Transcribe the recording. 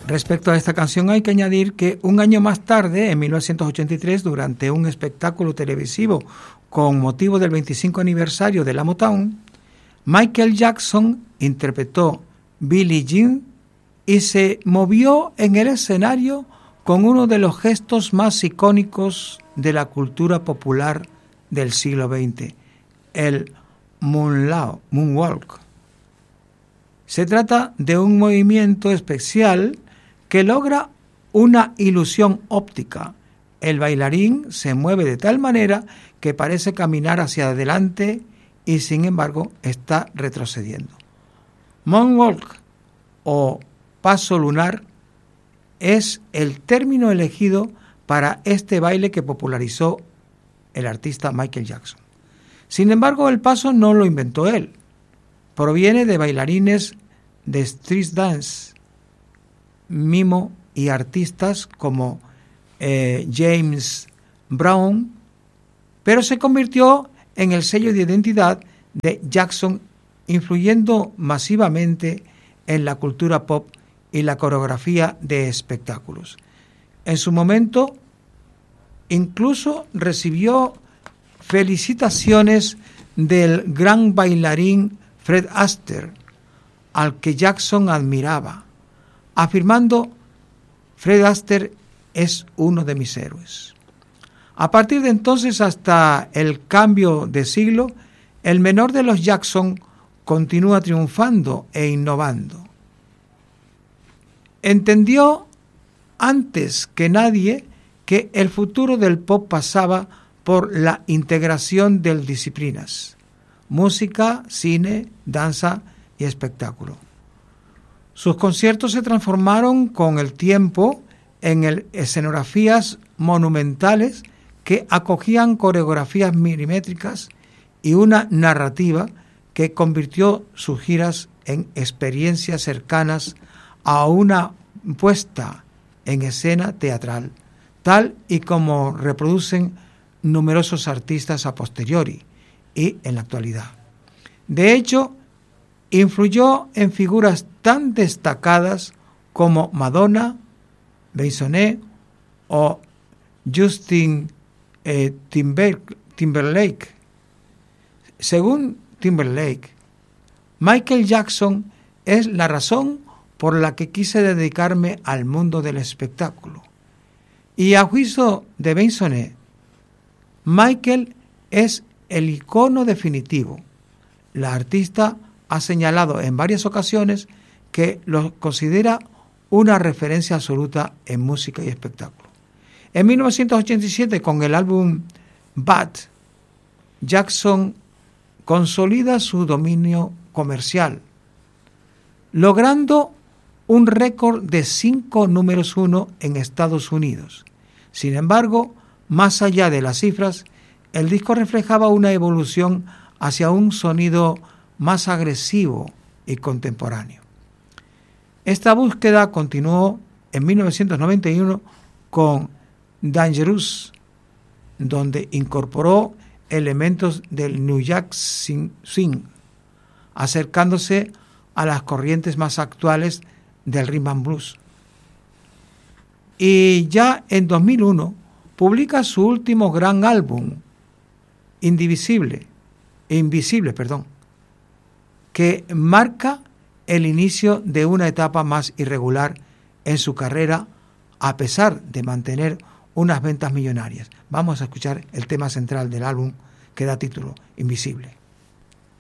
Respecto a esta canción hay que añadir que un año más tarde, en 1983, durante un espectáculo televisivo con motivo del 25 aniversario de la Motown, Michael Jackson interpretó Billie Jean y se movió en el escenario con uno de los gestos más icónicos de la cultura popular del siglo XX, el Moonwalk. Se trata de un movimiento especial que logra una ilusión óptica. El bailarín se mueve de tal manera que parece caminar hacia adelante y sin embargo está retrocediendo. Moonwalk o paso lunar es el término elegido para este baile que popularizó el artista Michael Jackson. Sin embargo, el paso no lo inventó él. Proviene de bailarines de street dance, mimo y artistas como James Brown, pero se convirtió en el sello de identidad de Jackson, influyendo masivamente en la cultura pop y la coreografía de espectáculos. En su momento, incluso recibió felicitaciones del gran bailarín Fred Astaire, al que Jackson admiraba, afirmando: Fred Astaire es uno de mis héroes. A partir de entonces hasta el cambio de siglo, el menor de los Jackson continúa triunfando e innovando. Entendió antes que nadie que el futuro del pop pasaba por la integración de disciplinas: música, cine, danza y espectáculo. Sus conciertos se transformaron con el tiempo en escenografías monumentales que acogían coreografías milimétricas y una narrativa que convirtió sus giras en experiencias cercanas a una puesta en escena teatral, tal y como reproducen numerosos artistas a posteriori y en la actualidad. De hecho, influyó en figuras tan destacadas como Madonna, Beyoncé o Justin Timberlake. Según Timberlake, Michael Jackson es la razón por la que quise dedicarme al mundo del espectáculo. Y a juicio de Beyoncé, Michael es el icono definitivo. La artista ha señalado en varias ocasiones que lo considera una referencia absoluta en música y espectáculo. En 1987, con el álbum Bad, Jackson consolida su dominio comercial, logrando un récord de 5 números 1 en Estados Unidos. Sin embargo, más allá de las cifras, el disco reflejaba una evolución hacia un sonido más agresivo y contemporáneo. Esta búsqueda continuó en 1991 con Dangerous, donde incorporó elementos del New Jack Swing, acercándose a las corrientes más actuales del rhythm and blues. Y ya en 2001 publica su último gran álbum, Invisible, que marca el inicio de una etapa más irregular en su carrera, a pesar de mantener unas ventas millonarias. Vamos a escuchar el tema central del álbum que da título, Invisible.